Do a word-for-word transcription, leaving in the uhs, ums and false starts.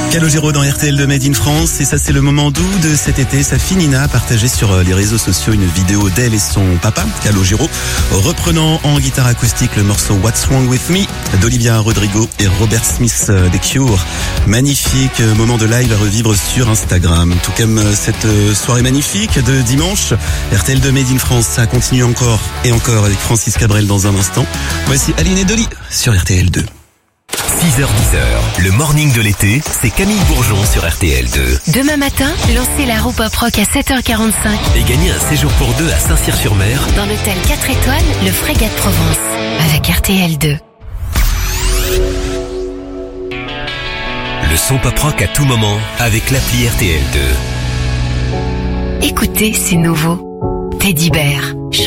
Calogero dans R T L de Made in France, et ça c'est le moment doux de cet été. Sa fille Nina a partagé sur les réseaux sociaux une vidéo d'elle et son papa, Calogero, reprenant en guitare acoustique le morceau What's Wrong With Me d'Olivia Rodrigo et Robert Smith des Cure. Magnifique moment de live à revivre sur Instagram. Tout comme cette soirée magnifique de dimanche, R T L de Made in France, ça continue encore et encore avec Francis Cabrel dans un instant. Voici Aline et Dolly sur R T L deux. six heures dix heures, le morning de l'été, c'est Camille Bourgeon sur R T L deux. Demain matin, lancez la roue pop rock à sept heures quarante-cinq. Et gagnez un séjour pour deux à Saint-Cyr-sur-Mer. Dans l'hôtel quatre étoiles, le Frégate Provence. Avec R T L deux. Le son pop rock à tout moment avec l'appli R T L deux. Écoutez, c'est nouveau. Teddy Bear.